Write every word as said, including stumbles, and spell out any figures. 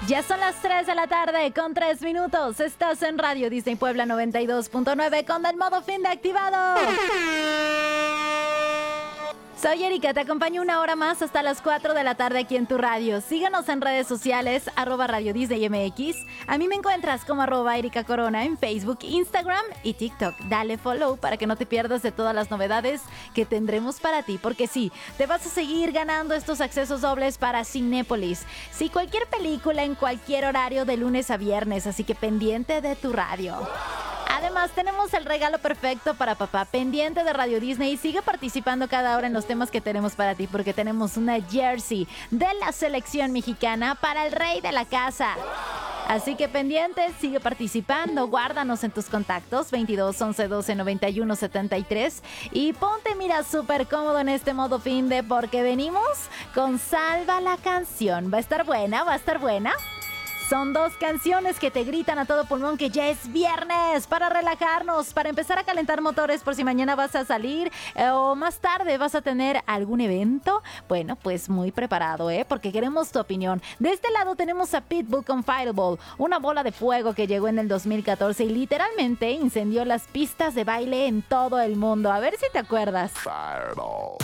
Ya son las tres de la tarde con tres minutos. Estás en Radio Disney Puebla noventa y dos punto nueve con el modo fin de activado. Soy Erika, te acompaño una hora más hasta las cuatro de la tarde aquí en tu radio. Síguenos en redes sociales, arroba Radio Disney M X. A mí me encuentras como arroba Erika Corona en Facebook, Instagram y TikTok. Dale follow para que no te pierdas de todas las novedades que tendremos para ti. Porque sí, te vas a seguir ganando estos accesos dobles para Cinépolis. Sí, cualquier película en cualquier horario de lunes a viernes, así que pendiente de tu radio. Además, tenemos el regalo perfecto para papá, pendiente de Radio Disney, y sigue participando cada hora en los temas que tenemos para ti, porque tenemos una jersey de la selección mexicana para el rey de la casa. Así que pendiente, sigue participando, guárdanos en tus contactos veintidós once doce noventa y uno setenta y tres y ponte, mira, súper cómodo en este modo fin de, porque venimos con Salva la Canción. Va a estar buena, va a estar buena. Son dos canciones que te gritan a todo pulmón que ya es viernes, para relajarnos, para empezar a calentar motores por si mañana vas a salir eh, o más tarde vas a tener algún evento. Bueno, pues muy preparado, ¿eh? Porque queremos tu opinión. De este lado tenemos a Pitbull con Fireball, una bola de fuego que llegó en el dos mil catorce y literalmente incendió las pistas de baile en todo el mundo. A ver si te acuerdas. Fireball.